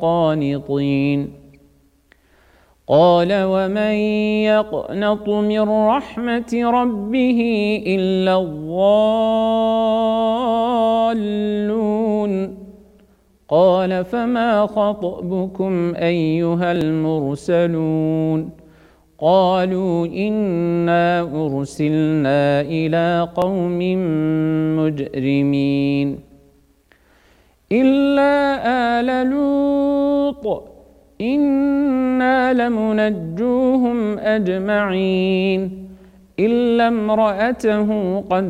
قانطين. قال ومن يقنط من رحمة ربه إلا الضالون. قال فما خطبكم أيها المرسلون؟ قالوا إنا أرسلنا إلى قوم مجرمين إلا آل لوط إنا لمنجوهم أجمعين إلا امرأته